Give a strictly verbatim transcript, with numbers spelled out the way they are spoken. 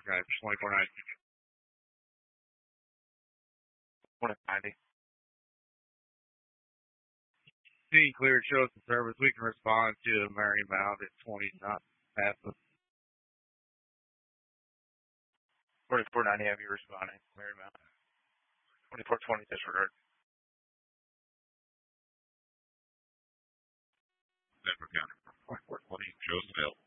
Okay, twenty-four ninety. twenty ninety. Scene cleared, shows the service. We can respond to Marymount at twenty, not past the forty-four ninety, have you responding? Marymount. twenty-four twenty, disregard. Denver County. twenty-four twenty, shows failed.